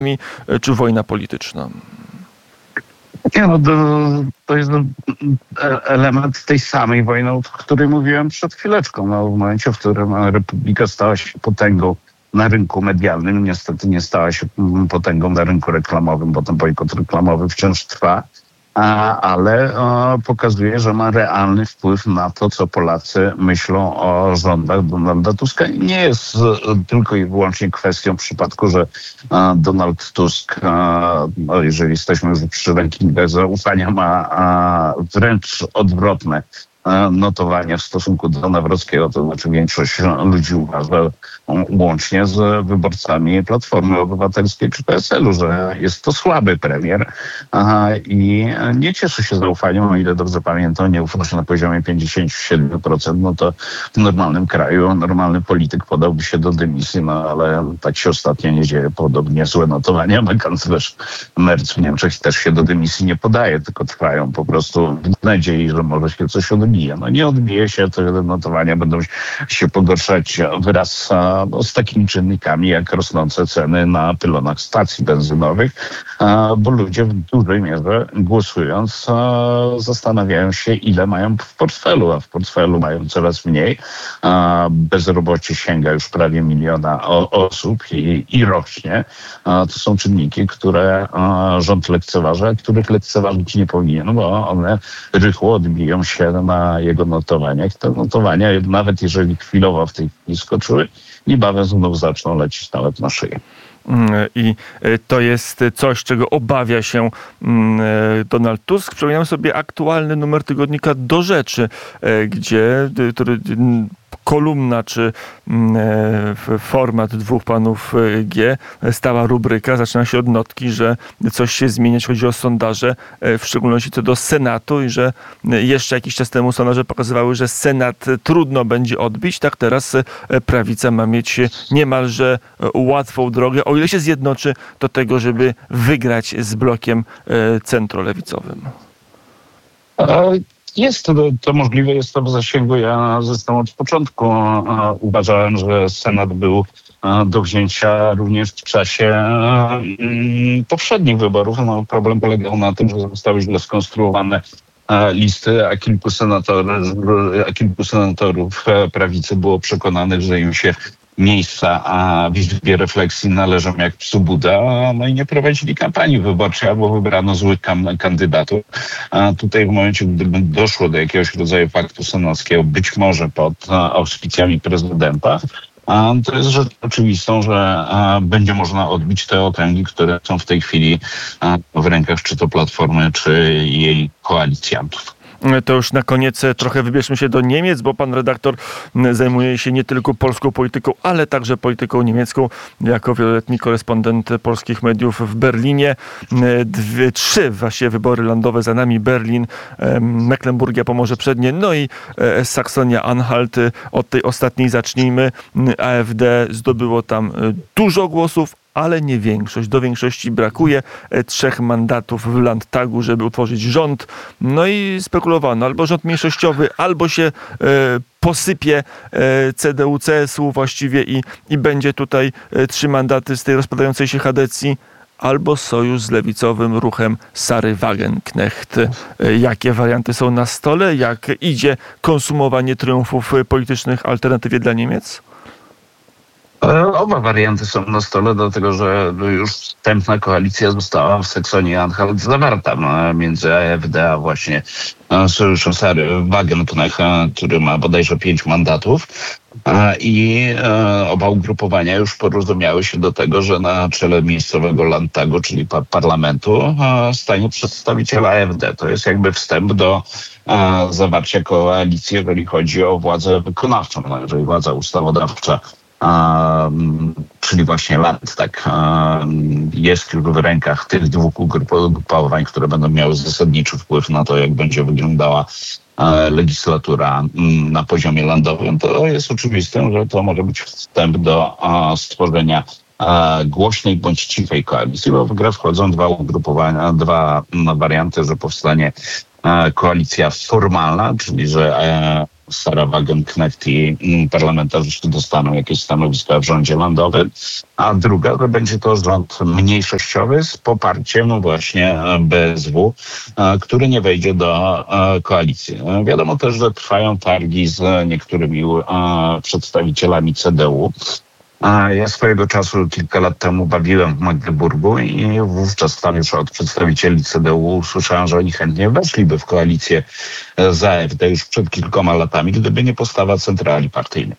czy wojna polityczna? Nie, no to jest element tej samej wojny, o której mówiłem przed chwileczką. No, w momencie, w którym Republika stała się potęgą na rynku medialnym, niestety nie stała się potęgą na rynku reklamowym, bo ten bojkot reklamowy wciąż trwa, ale pokazuje, że ma realny wpływ na to, co Polacy myślą o rządach Donalda Tuska. I nie jest tylko i wyłącznie kwestią w przypadku, że Donald Tusk, jeżeli jesteśmy już przy rankingach zaufania, ma wręcz odwrotne notowania w stosunku do Nawrockiego, to znaczy większość ludzi uważa, łącznie z wyborcami Platformy Obywatelskiej czy PSL-u, że jest to słaby premier i nie cieszy się zaufaniem, o ile dobrze pamiętam, nieufność na poziomie 57%, no to w normalnym kraju normalny polityk podałby się do dymisji, no ale tak się ostatnio nie dzieje. Podobnie złe notowania ma kanclerz Merz w Niemczech i też się do dymisji nie podaje, tylko trwają po prostu w nadziei, że może się coś odbije. No nie odbije się, te notowania będą się pogorszać wraz z takimi czynnikami jak rosnące ceny na pylonach stacji benzynowych, bo ludzie w dużej mierze głosując zastanawiają się, ile mają w portfelu, a w portfelu mają coraz mniej. Bezrobocie sięga już prawie 1 miliona osób i rośnie. To są czynniki, które rząd lekceważy, a których lekceważyć nie powinien, bo one rychło odbiją się na jego notowaniach. Te notowania, nawet jeżeli chwilowo w tej chwili skoczyły, niebawem znów zaczną lecieć nawet na szyję. I to jest coś, czego obawia się Donald Tusk. Przypominam sobie aktualny numer tygodnika Do Rzeczy, gdzie kolumna czy format dwóch panów G, stała rubryka, zaczyna się od notki, że coś się zmienia, jeśli chodzi o sondaże, w szczególności co do Senatu i że jeszcze jakiś czas temu sondaże pokazywały, że Senat trudno będzie odbić. Tak teraz prawica ma mieć niemalże łatwą drogę, o ile się zjednoczy do tego, żeby wygrać z blokiem centrolewicowym. Jest to możliwe, jest to w zasięgu. Ja zresztą od początku uważałem, że Senat był do wzięcia również w czasie poprzednich wyborów. No, problem polegał na tym, że zostały źle skonstruowane listy, a kilku senatorów prawicy było przekonanych, że im się miejsca w Izbie Refleksji należą jak psu Buda, no i nie prowadzili kampanii wyborczej albo wybrano złych kandydatów. A tutaj w momencie, gdyby doszło do jakiegoś rodzaju paktu senackiego, być może pod auspicjami prezydenta, to jest rzecz oczywistą, że będzie można odbić te okręgi, które są w tej chwili w rękach czy to Platformy, czy jej koalicjantów. To już na koniec trochę wybierzmy się do Niemiec, bo pan redaktor zajmuje się nie tylko polską polityką, ale także polityką niemiecką. Jako wieloletni korespondent polskich mediów w Berlinie. 3 właśnie wybory landowe za nami. Berlin, Mecklenburgia, Pomorze Przednie, no i Saksonia-Anhalt. Od tej ostatniej zacznijmy. AfD zdobyło tam dużo głosów, ale nie większość. Do większości brakuje 3 mandatów w Landtagu, żeby utworzyć rząd. No i spekulowano, albo rząd mniejszościowy, albo się posypie CDU, CSU właściwie i będzie tutaj 3 mandaty z tej rozpadającej się Chadecji, albo sojusz z lewicowym ruchem Sary Wagenknecht. Jakie warianty są na stole? Jak idzie konsumowanie triumfów politycznych Alternatywie dla Niemiec? Oba warianty są na stole, dlatego że już wstępna koalicja została w Saksonii-Anhalt zawarta między AfD a właśnie sojuszem Sary Wagenknecht, który ma bodajże 5 mandatów. I oba ugrupowania już porozumiały się do tego, że na czele miejscowego Landtagu, czyli parlamentu, stanie przedstawiciel AfD. To jest jakby wstęp do zawarcia koalicji, jeżeli chodzi o władzę wykonawczą. No, jeżeli władza ustawodawcza, czyli właśnie Landtag, jest już w rękach tych 2 ugrupowań, które będą miały zasadniczy wpływ na to, jak będzie wyglądała legislatura na poziomie landowym, to jest oczywiste, że to może być wstęp do stworzenia głośnej bądź cichej koalicji, bo w grę wchodzą 2 ugrupowania, 2 warianty, że powstanie koalicja formalna, czyli że Sarah Wagenknecht i parlamentarzyści dostaną jakieś stanowiska w rządzie landowym, a druga to będzie to rząd mniejszościowy z poparciem właśnie BSW, który nie wejdzie do koalicji. Wiadomo też, że trwają targi z niektórymi przedstawicielami CDU. Ja swojego czasu kilka lat temu bawiłem w Magdeburgu i wówczas tam już od przedstawicieli CDU usłyszałem, że oni chętnie weszliby w koalicję z AfD już przed kilkoma latami, gdyby nie postawa centrali partyjnej.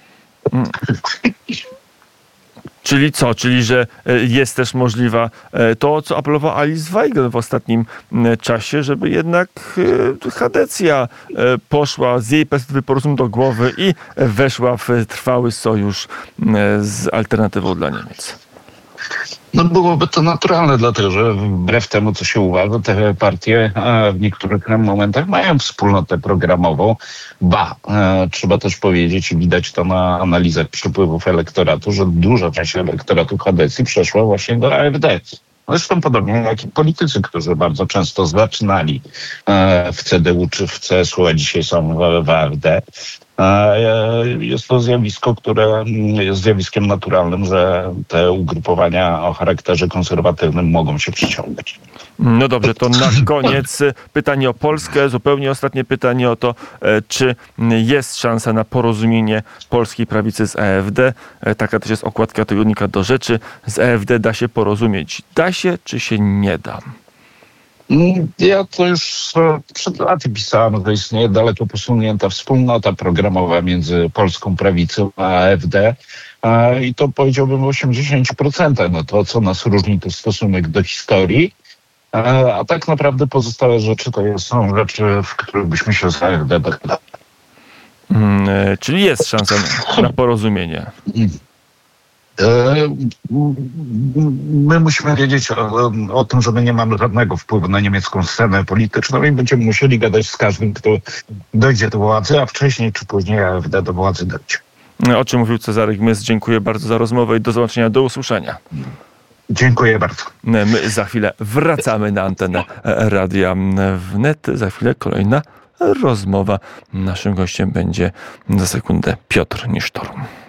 Czyli co? Czyli, że jest też możliwa to, o co apelował Alice Weigel w ostatnim czasie, żeby jednak Hadecja poszła z jej perspektywy po prostu do głowy i weszła w trwały sojusz z alternatywą dla Niemiec. No byłoby to naturalne, dlatego że wbrew temu, co się uważa, te partie w niektórych momentach mają wspólnotę programową. Trzeba też powiedzieć i widać to na analizach przepływów elektoratu, że duża część elektoratu Hadecji przeszła właśnie do AfD. Zresztą podobnie jak i politycy, którzy bardzo często zaczynali w CDU czy w CSU, a dzisiaj są w AfD. Jest to zjawisko, które jest zjawiskiem naturalnym, że te ugrupowania o charakterze konserwatywnym mogą się przyciągać. No dobrze, to na koniec pytanie o Polskę, zupełnie ostatnie pytanie o to, czy jest szansa na porozumienie polskiej prawicy z AfD. Taka też jest okładka tygodnika Do Rzeczy. Z AfD da się porozumieć. Da się, czy się nie da? Ja to już przed laty pisałem, że istnieje daleko posunięta wspólnota programowa między polską prawicą a AfD i to powiedziałbym w 80%. No to, co nas różni, to stosunek do historii, a tak naprawdę pozostałe rzeczy to są rzeczy, w których byśmy się z AfD dogadali. Czyli jest szansa na porozumienie. My musimy wiedzieć o tym, że my nie mamy żadnego wpływu na niemiecką scenę polityczną i będziemy musieli gadać z każdym, kto dojdzie do władzy, a wcześniej czy później AfD do władzy dojdzie. O czym mówił Cezary Gmys. Dziękuję bardzo za rozmowę i do zobaczenia, do usłyszenia. Dziękuję bardzo. My za chwilę wracamy na antenę Radia Wnet. Za chwilę kolejna rozmowa. Naszym gościem będzie za sekundę Piotr Nisztor.